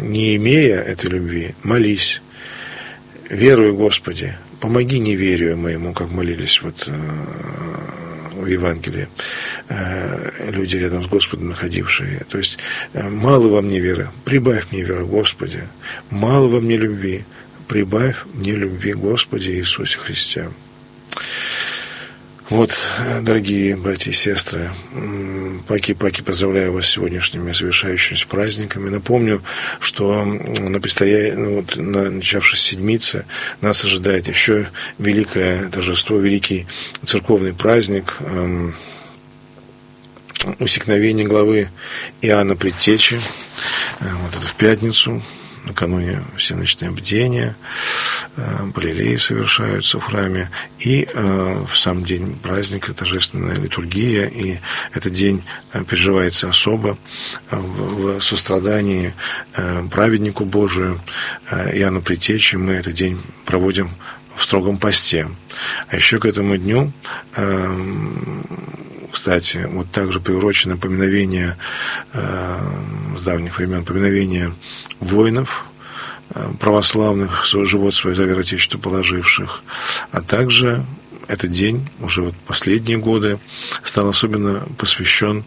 не имея этой любви, молись. Веруй, Господи, помоги неверию моему, как молились в Евангелии люди рядом с Господом находившие. То есть мало во мне веры, прибавь мне веры, Господи. Мало во мне любви, прибавь мне любви, Господи Иисусе Христе. Вот, дорогие братья и сестры, паки-паки, поздравляю вас с сегодняшними завершающимися праздниками. Напомню, что на начавшейся седмице нас ожидает еще великое торжество, великий церковный праздник усекновения главы Иоанна Предтечи. Вот это в пятницу, накануне всеночное бдение, Балилеи совершаются в храме, и в сам день праздника торжественная литургия, и этот день переживается особо в сострадании праведнику Божию Иоанну Предтечи. Мы этот день проводим в строгом посте. А еще к этому дню, кстати, вот также приурочено поминовение с давних времен, поминовение воинов православных, живот свой за веру Отечеству положивших, а также этот день, уже вот последние годы, стал особенно посвящен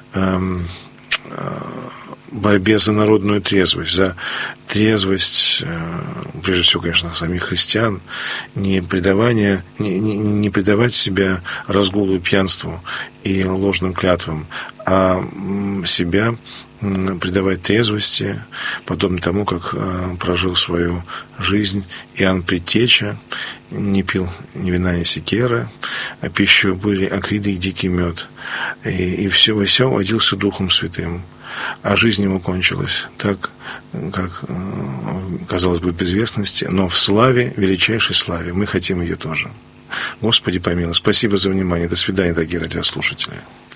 борьбе за народную трезвость, за трезвость, прежде всего, конечно, самих христиан, не предавать себя разгулу и пьянству и ложным клятвам, а себя предавать трезвости, подобно тому, как прожил свою жизнь Иоанн Предтеча, не пил ни вина, ни секера, а пищу были акриды и дикий мед, и во всем водился Духом Святым. А жизнь ему кончилась так, как, казалось бы, в безвестности, но в славе, величайшей славе. Мы хотим ее тоже. Господи помилуй. Спасибо за внимание. До свидания, дорогие радиослушатели.